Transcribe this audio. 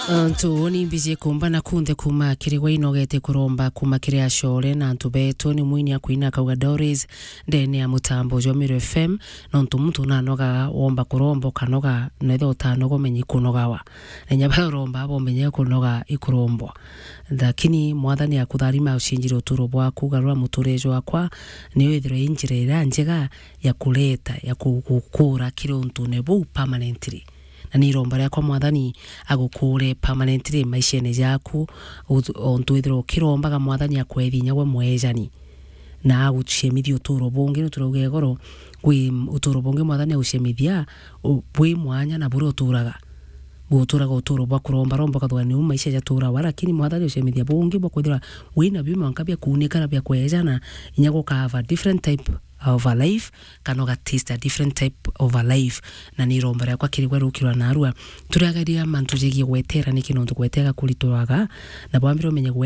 Tuoni mbizie kumba na kunde kuma kiriwa inogete kuromba kuma kiri ashore na antubeto ni mwini ya kuina kauga Doris ndene ya mutambo Jomiro FM nontu mtu na noga womba kurombo kanoga nethe utanogo menyi kunogawa na nyabara romba abo menye kunoga ikurombo lakini mwathani akutharima ushinjiro turo bwaku garura muturejo wakwa niyo ithiro injirira njega ya kuleta ya kukura kiri untune bu permanently na ni romba ya kwa mwathani agukure permanently maishene yaku ontuithiro kirombaga mwathani akwethinya we mwejani na aguchemithio turo bonge nuturoge goro kwi uturo bonge mwathani aguchemithia bwi mwanya na buru turaga uturo bwa kuromba romba kathwa ni maisha ya tura wala lakini mwathani ushemithia bonge bwa kwithira wina bima nkabia kuunikana bia kwejana inyago ka have a different type of a life kanoga taste a different type of a life na ni romba yakwa kirigwa rukirwa na arua turagaria mantu jigi gwetera ni kinontu gwetega kulituraga na bwambiro menye